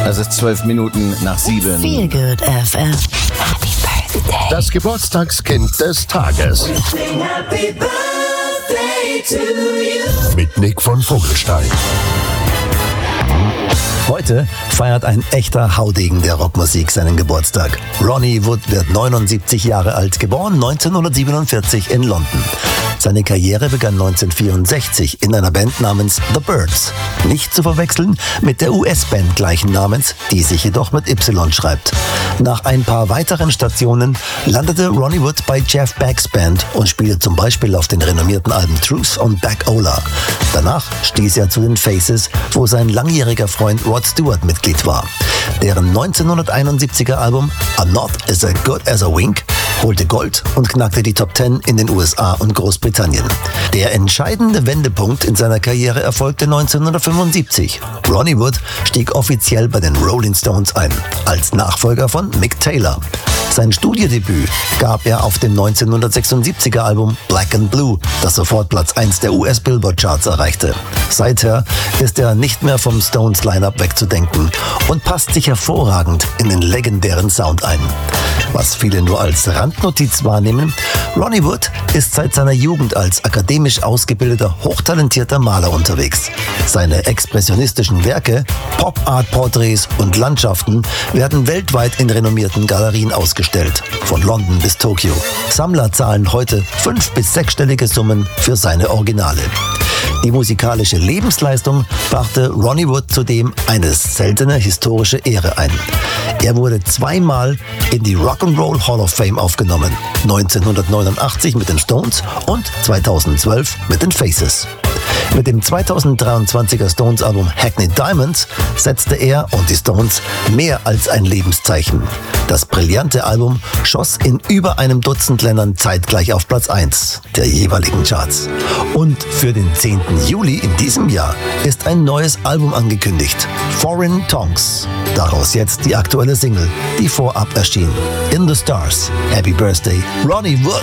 Es ist 12 Minuten nach 7. Feel Good FM. Happy Birthday. Das Geburtstagskind des Tages. Happy birthday to you. Mit Nick von Vogelstein. Heute feiert ein echter Haudegen der Rockmusik seinen Geburtstag. Ronnie Wood wird 79 Jahre alt, geboren 1947 in London. Seine Karriere begann 1964 in einer Band namens The Byrds. Nicht zu verwechseln mit der US-Band gleichen Namens, die sich jedoch mit Y schreibt. Nach ein paar weiteren Stationen landete Ronnie Wood bei Jeff Beck's Band und spielte zum Beispiel auf den renommierten Alben Truth und Back Ola. Danach stieß er zu den Faces, wo sein langjähriger Freund Rod Stewart Mitglied war. Deren 1971er Album I'm Not As Good As A Wink holte Gold und knackte die Top 10 in den USA und Großbritannien. Der entscheidende Wendepunkt in seiner Karriere erfolgte 1975. Ronnie Wood stieg offiziell bei den Rolling Stones ein, als Nachfolger von Mick Taylor. Sein Studiodebüt gab er auf dem 1976er Album Black and Blue, das sofort Platz 1 der US-Billboard-Charts erreichte. Seither ist er nicht mehr vom Stones-Line-Up wegzudenken und passt sich hervorragend in den legendären Sound ein. Was viele nur als Randnotiz wahrnehmen, Ronnie Wood ist seit seiner Jugend als akademisch ausgebildeter, hochtalentierter Maler unterwegs. Seine expressionistischen Werke, Pop-Art-Porträts und Landschaften werden weltweit in renommierten Galerien ausgestellt, von London bis Tokio. Sammler zahlen heute 5- bis 6-stellige Summen für seine Originale. Die musikalische Lebensleistung brachte Ronnie Wood zudem eine seltene historische Ehre ein. Er wurde zweimal in die Rock'n'Roll Hall of Fame aufgenommen, 1989 mit den Stones und 2012 mit den Faces. Mit dem 2023er Stones-Album Hackney Diamonds setzte er und die Stones mehr als ein Lebenszeichen. Das brillante Album schoss in über einem Dutzend Ländern zeitgleich auf Platz 1 der jeweiligen Charts. Und für den 10. Juli in diesem Jahr ist ein neues Album angekündigt, Foreign Tongues. Daraus jetzt die aktuelle Single, die vorab erschien. In the Stars. Happy Birthday, Ronnie Wood.